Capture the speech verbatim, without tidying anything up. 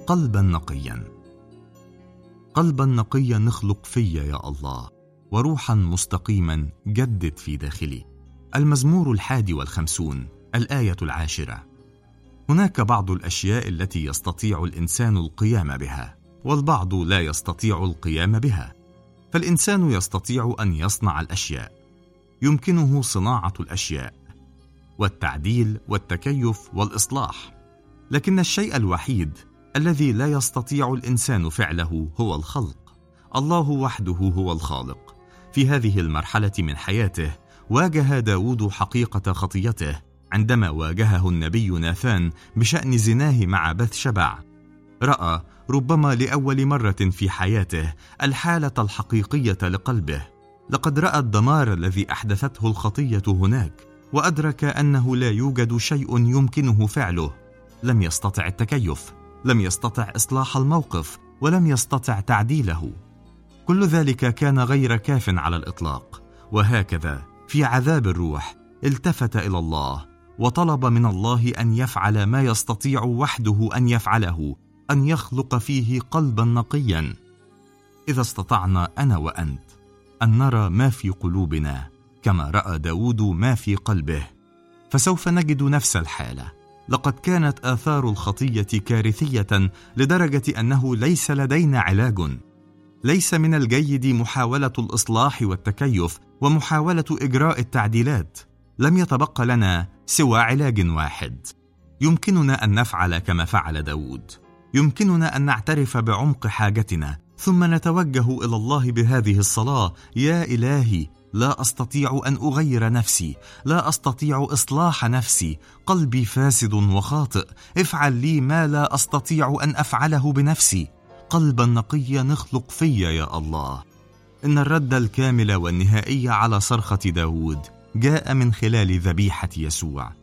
قلبا نقيا. قلبا نقيا نخلق في يا الله، وروحا مستقيما جدد في داخلي. المزمور الحادي والخمسون، الآية العاشرة. هناك بعض الأشياء التي يستطيع الإنسان القيام بها، والبعض لا يستطيع القيام بها. فالإنسان يستطيع أن يصنع الأشياء، يمكنه صناعة الأشياء والتعديل والتكيف والإصلاح، لكن الشيء الوحيد الذي لا يستطيع الإنسان فعله هو الخلق. الله وحده هو الخالق. في هذه المرحلة من حياته واجه داود حقيقة خطيته عندما واجهه النبي ناثان بشأن زناه مع بثشبع. رأى ربما لأول مرة في حياته الحالة الحقيقية لقلبه. لقد رأى الدمار الذي أحدثته الخطية هناك، وأدرك أنه لا يوجد شيء يمكنه فعله. لم يستطع التكيف، لم يستطع إصلاح الموقف، ولم يستطع تعديله. كل ذلك كان غير كاف على الإطلاق. وهكذا في عذاب الروح التفت إلى الله وطلب من الله أن يفعل ما يستطيع وحده أن يفعله، أن يخلق فيه قلبا نقيا. إذا استطعنا أنا وأنت أن نرى ما في قلوبنا كما رأى داود ما في قلبه، فسوف نجد نفس الحالة. لقد كانت آثار الخطية كارثية لدرجة أنه ليس لدينا علاج. ليس من الجيد محاولة الإصلاح والتكيف ومحاولة إجراء التعديلات. لم يتبقى لنا سوى علاج واحد. يمكننا أن نفعل كما فعل داود. يمكننا أن نعترف بعمق حاجتنا، ثم نتوجه إلى الله بهذه الصلاة: يا إلهي، لا أستطيع أن أغير نفسي، لا أستطيع إصلاح نفسي، قلبي فاسد وخاطئ، افعل لي ما لا أستطيع أن أفعله بنفسي. قلبا نقيا نخلق في يا الله. إن الرد الكامل والنهائي على صرخة داود جاء من خلال ذبيحة يسوع.